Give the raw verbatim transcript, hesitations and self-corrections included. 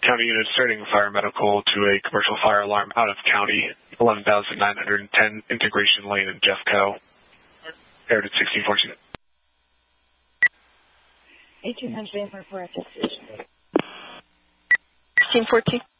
County unit starting fire medical to a commercial fire alarm out of county, eleven thousand nine hundred ten Integration Lane in Jeffco. Aired at sixteen fourteen. eighteen hundred for four F sixteen. sixteen fourteen.